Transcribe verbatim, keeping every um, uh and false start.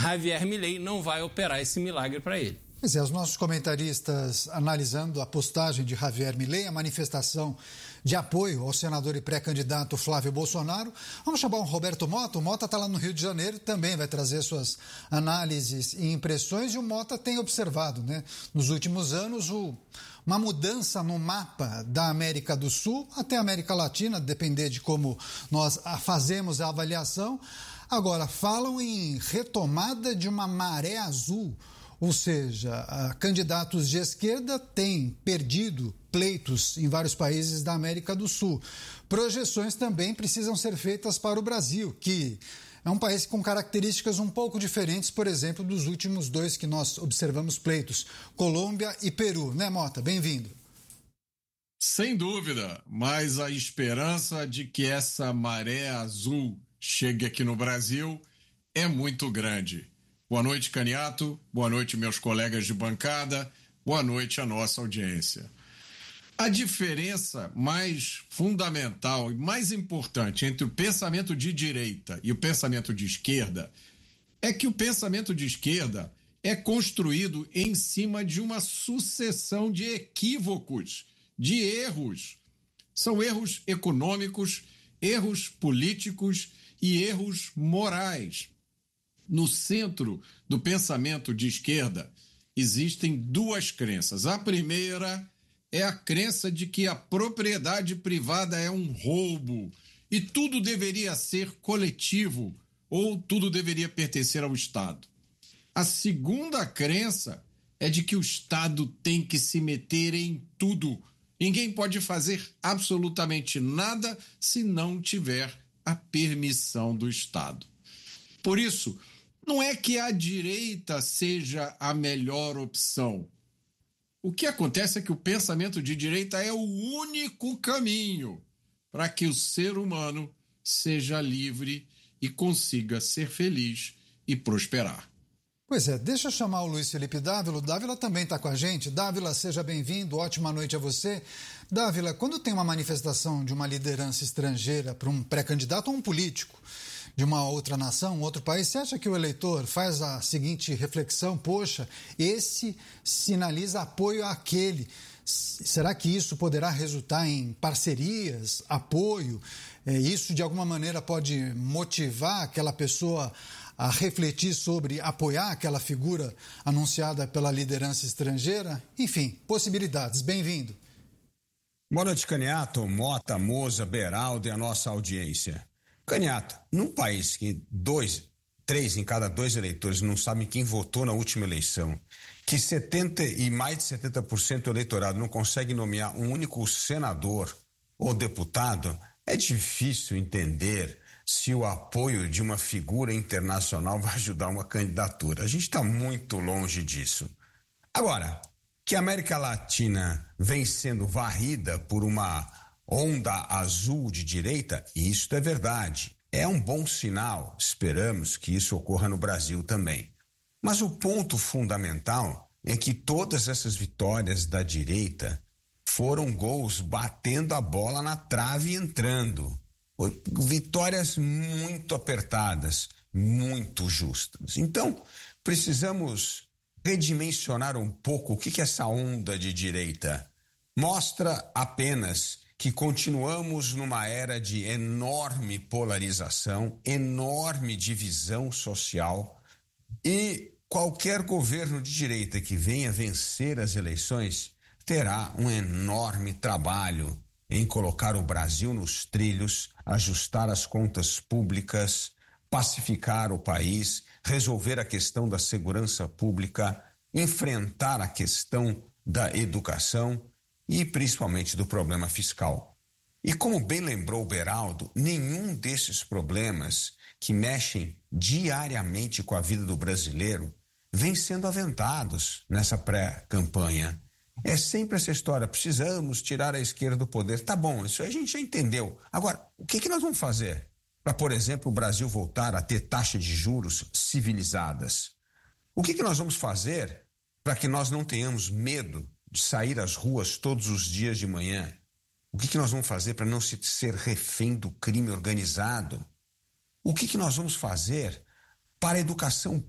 Javier Milei não vai operar esse milagre para ele. Pois é, os nossos comentaristas analisando a postagem de Javier Milei, a manifestação de apoio ao senador e pré-candidato Flávio Bolsonaro. Vamos chamar o Roberto Mota. O Mota está lá no Rio de Janeiro, também vai trazer suas análises e impressões. E o Mota tem observado, né, nos últimos anos, o, uma mudança no mapa da América do Sul, até a América Latina, depender de como nós fazemos a avaliação. Agora, falam em retomada de uma maré azul. Ou seja, candidatos de esquerda têm perdido pleitos em vários países da América do Sul. Projeções também precisam ser feitas para o Brasil, que é um país com características um pouco diferentes, por exemplo, dos últimos dois que nós observamos pleitos, Colômbia e Peru. Né, Mota? Bem-vindo. Sem dúvida, mas a esperança de que essa maré azul chegue aqui no Brasil é muito grande. Boa noite, Caniato. Boa noite, meus colegas de bancada. Boa noite à nossa audiência. A diferença mais fundamental e mais importante entre o pensamento de direita e o pensamento de esquerda é que o pensamento de esquerda é construído em cima de uma sucessão de equívocos, de erros. São erros econômicos, erros políticos e erros morais. No centro do pensamento de esquerda existem duas crenças. A primeira é a crença de que a propriedade privada é um roubo e tudo deveria ser coletivo ou tudo deveria pertencer ao Estado. A segunda crença é de que o Estado tem que se meter em tudo. Ninguém pode fazer absolutamente nada se não tiver a permissão do Estado. Por isso, não é que a direita seja a melhor opção. O que acontece é que o pensamento de direita é o único caminho para que o ser humano seja livre e consiga ser feliz e prosperar. Pois é, deixa eu chamar o Luiz Felipe Dávila. O Dávila também está com a gente. Dávila, seja bem-vindo, ótima noite a você. Dávila, quando tem uma manifestação de uma liderança estrangeira para um pré-candidato ou um político de uma outra nação, um outro país, você acha que o eleitor faz a seguinte reflexão: poxa, esse sinaliza apoio àquele. Será que isso poderá resultar em parcerias, apoio? É, isso de alguma maneira pode motivar aquela pessoa a refletir sobre apoiar aquela figura anunciada pela liderança estrangeira? Enfim, possibilidades. Bem-vindo. Boa noite, Caniato, Mota, Moza, Beraldo e a nossa audiência. Caniato, num país que dois, três em cada dois eleitores não sabem quem votou na última eleição, que setenta e mais de setenta por cento do eleitorado não consegue nomear um único senador ou deputado, é difícil entender se o apoio de uma figura internacional vai ajudar uma candidatura. A gente está muito longe disso. Agora, que a América Latina vem sendo varrida por uma onda azul de direita, isso é verdade. É um bom sinal. Esperamos que isso ocorra no Brasil também. Mas o ponto fundamental é que todas essas vitórias da direita foram gols batendo a bola na trave e entrando. Vitórias muito apertadas, muito justas. Então, precisamos redimensionar um pouco o que que essa onda de direita mostra. Apenas que continuamos numa era de enorme polarização, enorme divisão social, e qualquer governo de direita que venha vencer as eleições terá um enorme trabalho em colocar o Brasil nos trilhos, ajustar as contas públicas, pacificar o país, resolver a questão da segurança pública, enfrentar a questão da educação e principalmente do problema fiscal. E como bem lembrou o Beraldo, nenhum desses problemas que mexem diariamente com a vida do brasileiro vem sendo aventados nessa pré-campanha. É sempre essa história: precisamos tirar a esquerda do poder. Tá bom, isso a gente já entendeu. Agora, o que que nós vamos fazer para, por exemplo, o Brasil voltar a ter taxas de juros civilizadas? O que que nós vamos fazer para que nós não tenhamos medo de sair às ruas todos os dias de manhã? O que que nós vamos fazer para não se ser refém do crime organizado? O que que nós vamos fazer para a educação